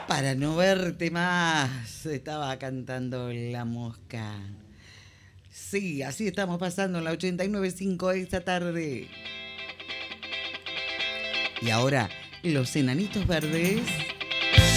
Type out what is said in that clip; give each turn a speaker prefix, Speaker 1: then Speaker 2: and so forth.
Speaker 1: Para no verte más, estaba cantando La Mosca. Sí, así estamos pasando en la 89.5 esta tarde. Y ahora, Los Enanitos Verdes